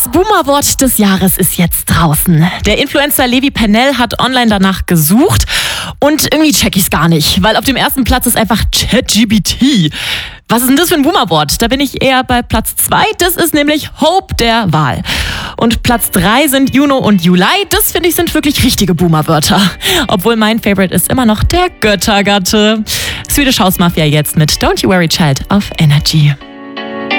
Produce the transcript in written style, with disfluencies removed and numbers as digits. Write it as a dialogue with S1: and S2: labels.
S1: Das Boomer-Wort des Jahres ist jetzt draußen. Der Influencer Levi Pennell hat online danach gesucht und irgendwie check ich's gar nicht, weil auf dem ersten Platz ist einfach ChatGPT. Was ist denn das für ein Boomer-Wort? Da bin ich eher bei Platz 2. Das ist nämlich Hope der Wahl. Und Platz 3 sind Juno und Juli. Das finde ich sind wirklich richtige Boomer-Wörter. Obwohl mein Favorite ist immer noch der Göttergatte. Swedish House Mafia jetzt mit Don't You Worry Child auf Energy.